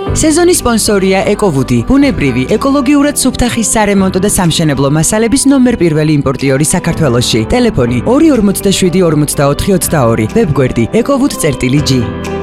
სეზონის სპონსორია ეკოვუდი, ბუნებრივი, ეკოლოგიურად სუფთა ხის სარემონტო და სამშენებლო მასალების ნომერ პირველი იმპორტიორი საქართველოში. ტელეფონი 247 44 22, ვებგვერდი ekovud.g.